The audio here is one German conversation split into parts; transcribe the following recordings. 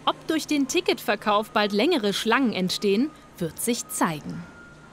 Ob durch den Ticketverkauf bald längere Schlangen entstehen, wird sich zeigen.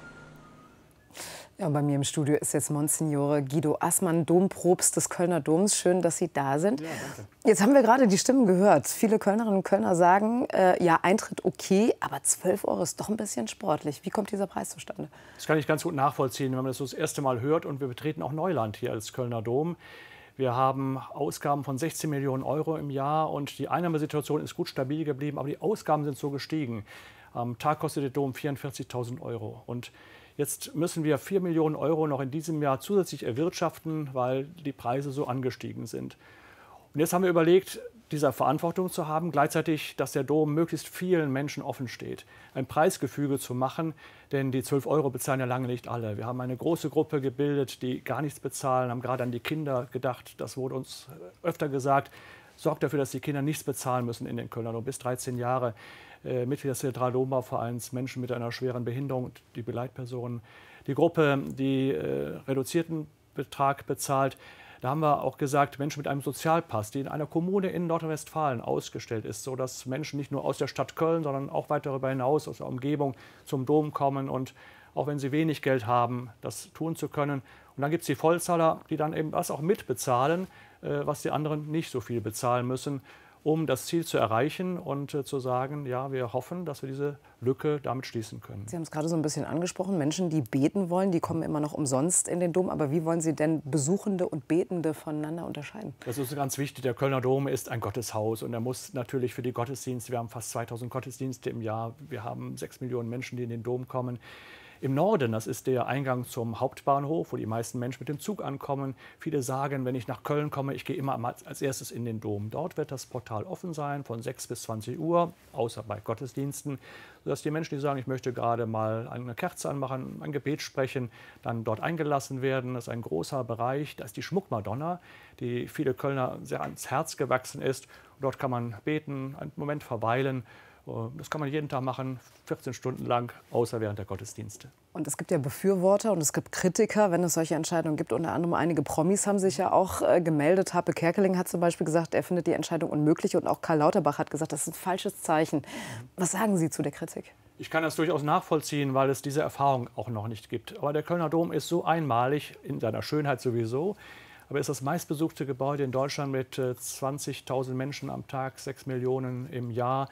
Ja, bei mir im Studio ist jetzt Monsignore Guido Assmann, Dompropst des Kölner Doms. Schön, dass Sie da sind. Ja, danke. Jetzt haben wir gerade die Stimmen gehört. Viele Kölnerinnen und Kölner sagen, ja, Eintritt okay, aber 12 € ist doch ein bisschen sportlich. Wie kommt dieser Preis zustande? Das kann ich ganz gut nachvollziehen, wenn man das so das erste Mal hört. Und wir betreten auch Neuland hier als Kölner Dom. Wir haben Ausgaben von 16 Millionen € im Jahr und die Einnahmesituation ist gut stabil geblieben, aber die Ausgaben sind so gestiegen. Am Tag kostet der Dom 44.000 €. Und jetzt müssen wir 4 Millionen € noch in diesem Jahr zusätzlich erwirtschaften, weil die Preise so angestiegen sind. Und jetzt haben wir überlegt, dieser Verantwortung zu haben, gleichzeitig, dass der Dom möglichst vielen Menschen offen steht, ein Preisgefüge zu machen, denn die 12 € bezahlen ja lange nicht alle. Wir haben eine große Gruppe gebildet, die gar nichts bezahlen, haben gerade an die Kinder gedacht. Das wurde uns öfter gesagt. Sorgt dafür, dass die Kinder nichts bezahlen müssen in den Kölner Dom, bis 13 Jahre. Mitglieder des Zentraldombauvereins, Menschen mit einer schweren Behinderung, die Begleitpersonen. Die Gruppe, die reduzierten Betrag bezahlt. Da haben wir auch gesagt, Menschen mit einem Sozialpass, die in einer Kommune in Nordrhein-Westfalen ausgestellt ist, sodass Menschen nicht nur aus der Stadt Köln, sondern auch weit darüber hinaus aus der Umgebung zum Dom kommen und auch wenn sie wenig Geld haben, das tun zu können. Und dann gibt es die Vollzahler, die dann eben das auch mitbezahlen, was die anderen nicht so viel bezahlen müssen, um das Ziel zu erreichen und zu sagen, ja, wir hoffen, dass wir diese Lücke damit schließen können. Sie haben es gerade so ein bisschen angesprochen, Menschen, die beten wollen, die kommen immer noch umsonst in den Dom. Aber wie wollen Sie denn Besuchende und Betende voneinander unterscheiden? Das ist ganz wichtig. Der Kölner Dom ist ein Gotteshaus und er muss natürlich für die Gottesdienste, wir haben fast 2000 Gottesdienste im Jahr, wir haben 6 Millionen Menschen, die in den Dom kommen. Im Norden, das ist der Eingang zum Hauptbahnhof, wo die meisten Menschen mit dem Zug ankommen. Viele sagen, wenn ich nach Köln komme, ich gehe immer als erstes in den Dom. Dort wird das Portal offen sein, von 6 bis 20 Uhr, außer bei Gottesdiensten, sodass die Menschen, die sagen, ich möchte gerade mal eine Kerze anmachen, ein Gebet sprechen, dann dort eingelassen werden. Das ist ein großer Bereich. Da ist die Schmuckmadonna, die viele Kölner sehr ans Herz gewachsen ist. Und dort kann man beten, einen Moment verweilen. Das kann man jeden Tag machen, 14 Stunden lang, außer während der Gottesdienste. Und es gibt ja Befürworter und es gibt Kritiker, wenn es solche Entscheidungen gibt. Unter anderem einige Promis haben sich ja auch gemeldet. Harpe Kerkeling hat zum Beispiel gesagt, er findet die Entscheidung unmöglich. Und auch Karl Lauterbach hat gesagt, das ist ein falsches Zeichen. Was sagen Sie zu der Kritik? Ich kann das durchaus nachvollziehen, weil es diese Erfahrung auch noch nicht gibt. Aber der Kölner Dom ist so einmalig, in seiner Schönheit sowieso. Aber es ist das meistbesuchte Gebäude in Deutschland mit 20.000 Menschen am Tag, 6 Millionen im Jahr.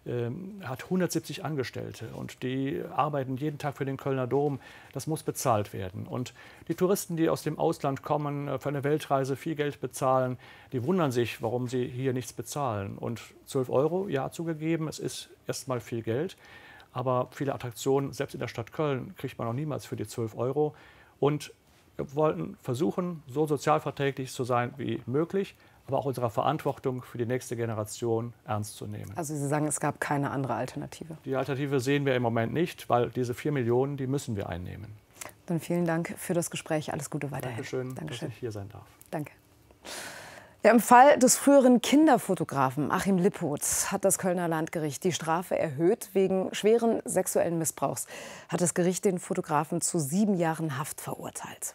Hat 170 Angestellte und die arbeiten jeden Tag für den Kölner Dom. Das muss bezahlt werden. Und die Touristen, die aus dem Ausland kommen, für eine Weltreise viel Geld bezahlen, die wundern sich, warum sie hier nichts bezahlen. Und 12 €, ja, zugegeben, es ist erstmal viel Geld. Aber viele Attraktionen, selbst in der Stadt Köln, kriegt man noch niemals für die 12 €. Und wir wollten versuchen, so sozialverträglich zu sein wie möglich, aber auch unserer Verantwortung für die nächste Generation ernst zu nehmen. Also Sie sagen, es gab keine andere Alternative? Die Alternative sehen wir im Moment nicht, weil diese 4 Millionen, die müssen wir einnehmen. Dann vielen Dank für das Gespräch. Alles Gute weiterhin. Dankeschön, dass ich hier sein darf. Danke. Ja, im Fall des früheren Kinderfotografen Achim Lippoth hat das Kölner Landgericht die Strafe erhöht. Wegen schweren sexuellen Missbrauchs hat das Gericht den Fotografen zu 7 Jahren Haft verurteilt.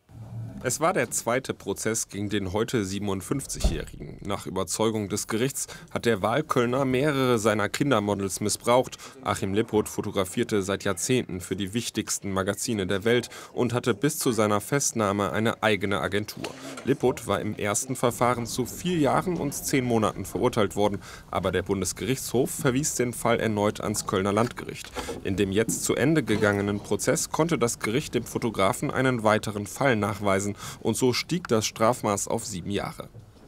Es war der zweite Prozess gegen den heute 57-Jährigen. Nach Überzeugung des Gerichts hat der Wahlkölner mehrere seiner Kindermodels missbraucht. Achim Lippoth fotografierte seit Jahrzehnten für die wichtigsten Magazine der Welt und hatte bis zu seiner Festnahme eine eigene Agentur. Lippoth war im ersten Verfahren zu 4 Jahren und 10 Monaten verurteilt worden. Aber der Bundesgerichtshof verwies den Fall erneut ans Kölner Landgericht. In dem jetzt zu Ende gegangenen Prozess konnte das Gericht dem Fotografen einen weiteren Fall nachweisen. Und so stieg das Strafmaß auf 7 Jahre.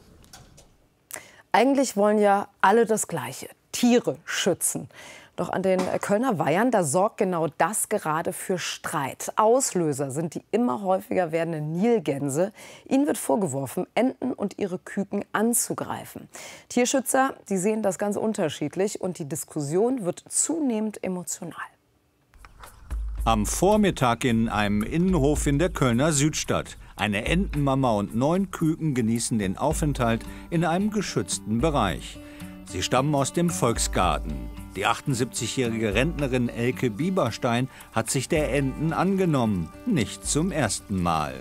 Eigentlich wollen ja alle das Gleiche, Tiere schützen. Doch an den Kölner Weihern, da sorgt genau das gerade für Streit. Auslöser sind die immer häufiger werdenden Nilgänse. Ihnen wird vorgeworfen, Enten und ihre Küken anzugreifen. Tierschützer, die sehen das ganz unterschiedlich und die Diskussion wird zunehmend emotional. Am Vormittag in einem Innenhof in der Kölner Südstadt. Eine Entenmama und 9 Küken genießen den Aufenthalt in einem geschützten Bereich. Sie stammen aus dem Volksgarten. Die 78-jährige Rentnerin Elke Bieberstein hat sich der Enten angenommen. Nicht zum ersten Mal.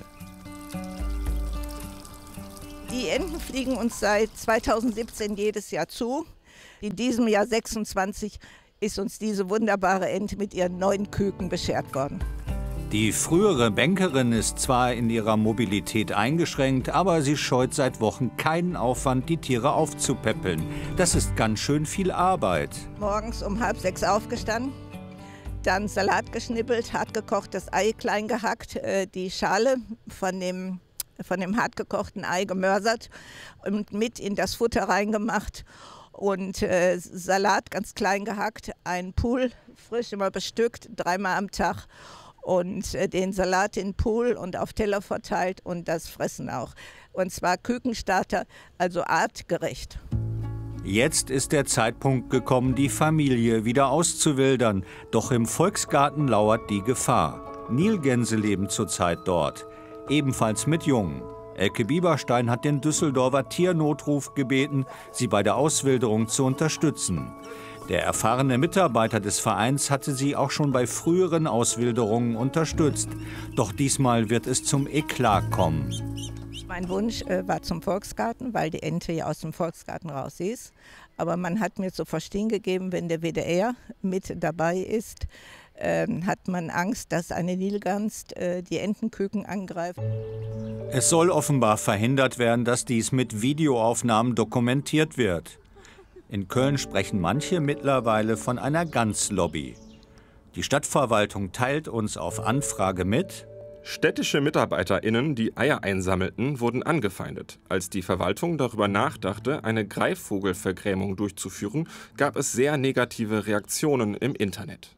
Die Enten fliegen uns seit 2017 jedes Jahr zu. In diesem Jahr 26 ist uns diese wunderbare Ente mit ihren 9 Küken beschert worden. Die frühere Bankerin ist zwar in ihrer Mobilität eingeschränkt, aber sie scheut seit Wochen keinen Aufwand, die Tiere aufzupäppeln. Das ist ganz schön viel Arbeit. Morgens um 5:30 aufgestanden, dann Salat geschnippelt, hartgekochtes Ei klein gehackt, die Schale von dem hartgekochten Ei gemörsert und mit in das Futter reingemacht und Salat ganz klein gehackt, einen Pool frisch immer bestückt, 3-mal am Tag. Und den Salat in den Pool und auf Teller verteilt und das Fressen auch. Und zwar Kükenstarter, also artgerecht. Jetzt ist der Zeitpunkt gekommen, die Familie wieder auszuwildern. Doch im Volksgarten lauert die Gefahr. Nilgänse leben zurzeit dort, ebenfalls mit Jungen. Elke Bieberstein hat den Düsseldorfer Tiernotruf gebeten, sie bei der Auswilderung zu unterstützen. Der erfahrene Mitarbeiter des Vereins hatte sie auch schon bei früheren Auswilderungen unterstützt. Doch diesmal wird es zum Eklat kommen. Mein Wunsch war zum Volksgarten, weil die Ente ja aus dem Volksgarten raus ist. Aber man hat mir zu verstehen gegeben, wenn der WDR mit dabei ist, hat man Angst, dass eine Nilgans die Entenküken angreift. Es soll offenbar verhindert werden, dass dies mit Videoaufnahmen dokumentiert wird. In Köln sprechen manche mittlerweile von einer Ganzlobby. Die Stadtverwaltung teilt uns auf Anfrage mit: Städtische MitarbeiterInnen, die Eier einsammelten, wurden angefeindet. Als die Verwaltung darüber nachdachte, eine Greifvogelvergrämung durchzuführen, gab es sehr negative Reaktionen im Internet.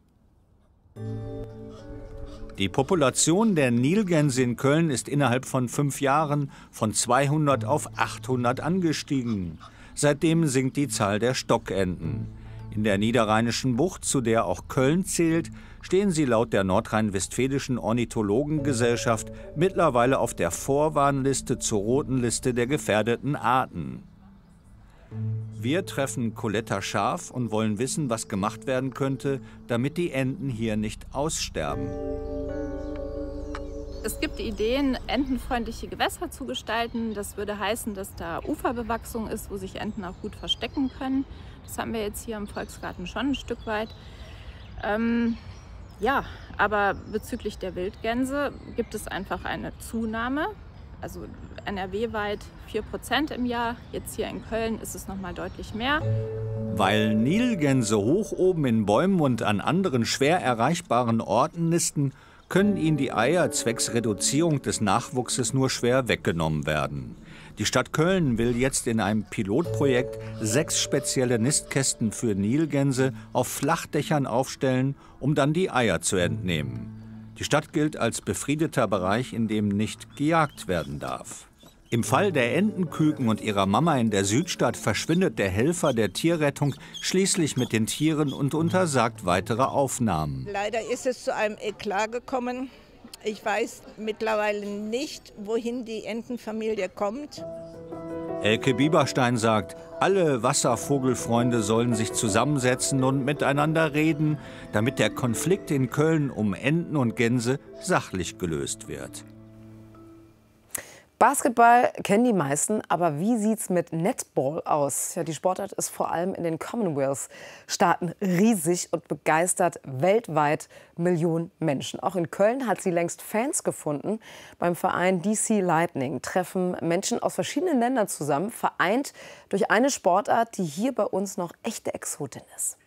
Die Population der Nilgänse in Köln ist innerhalb von 5 Jahren von 200 auf 800 angestiegen. Seitdem sinkt die Zahl der Stockenten. In der Niederrheinischen Bucht, zu der auch Köln zählt, stehen sie laut der Nordrhein-Westfälischen Ornithologengesellschaft mittlerweile auf der Vorwarnliste zur roten Liste der gefährdeten Arten. Wir treffen Coletta Scharf und wollen wissen, was gemacht werden könnte, damit die Enten hier nicht aussterben. Es gibt Ideen, entenfreundliche Gewässer zu gestalten. Das würde heißen, dass da Uferbewachsung ist, wo sich Enten auch gut verstecken können. Das haben wir jetzt hier im Volksgarten schon ein Stück weit. Ja, aber bezüglich der Wildgänse gibt es einfach eine Zunahme. Also NRW-weit 4% im Jahr. Jetzt hier in Köln ist es noch mal deutlich mehr. Weil Nilgänse hoch oben in Bäumen und an anderen schwer erreichbaren Orten nisten, können ihnen die Eier zwecks Reduzierung des Nachwuchses nur schwer weggenommen werden. Die Stadt Köln will jetzt in einem Pilotprojekt 6 spezielle Nistkästen für Nilgänse auf Flachdächern aufstellen, um dann die Eier zu entnehmen. Die Stadt gilt als befriedeter Bereich, in dem nicht gejagt werden darf. Im Fall der Entenküken und ihrer Mama in der Südstadt verschwindet der Helfer der Tierrettung schließlich mit den Tieren und untersagt weitere Aufnahmen. Leider ist es zu einem Eklat gekommen. Ich weiß mittlerweile nicht, wohin die Entenfamilie kommt. Elke Bieberstein sagt, alle Wasservogelfreunde sollen sich zusammensetzen und miteinander reden, damit der Konflikt in Köln um Enten und Gänse sachlich gelöst wird. Basketball kennen die meisten, aber wie sieht's mit Netball aus? Ja, die Sportart ist vor allem in den Commonwealth-Staaten riesig und begeistert weltweit Millionen Menschen. Auch in Köln hat sie längst Fans gefunden. Beim Verein DC Lightning treffen Menschen aus verschiedenen Ländern zusammen, vereint durch eine Sportart, die hier bei uns noch echte Exotin ist.